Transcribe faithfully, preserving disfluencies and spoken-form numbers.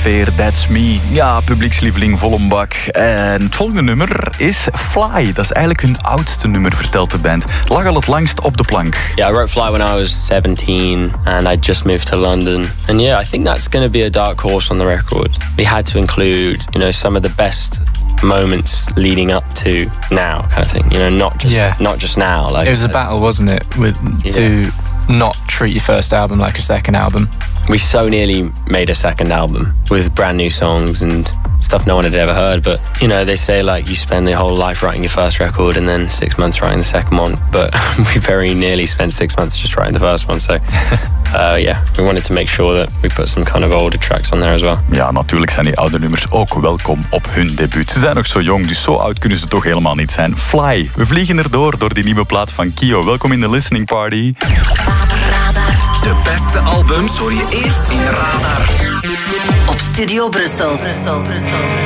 sfeer, That's Me. Ja, publiekslieveling vol een bak. En het volgende nummer is Fly. Dat is eigenlijk hun oudste nummer, vertelt de band. Lag al het langst op de plank. Yeah, I wrote Fly when I was seventeen and I just moved to London. And yeah, I think that's going to be a dark horse on the record. We had to include, you know, some of the best moments leading up to now, kind of thing. You know, not just yeah. not just now. Like it was a battle, wasn't it, with yeah. to not treat your first album like a second album. We so nearly made a second album with brand new songs and stuff no one had ever heard. But, you know, they say, like, you spend your whole life writing your first record and then six months writing the second one. But we very nearly spent six months just writing the first one. So, uh, yeah, we wanted to make sure that we put some kind of older tracks on there as well. Ja, natuurlijk zijn die oude nummers ook welkom op hun debuut. Ze zijn nog zo jong, dus zo oud kunnen ze toch helemaal niet zijn. Fly, we vliegen erdoor door die nieuwe plaat van Kio. Welkom in de listening party. De beste albums hoor je eerst in Radar. Op Studio Brussel. Brussel, Brussel.